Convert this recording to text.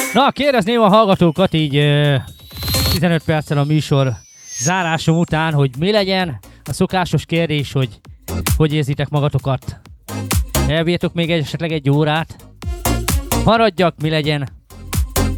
Na, kérdezném a hallgatókat így 15 perccel a műsor zárásom után, hogy mi legyen a szokásos kérdés, hogy érzitek magatokat. Elbírtok még esetleg egy órát? Maradjak, mi legyen?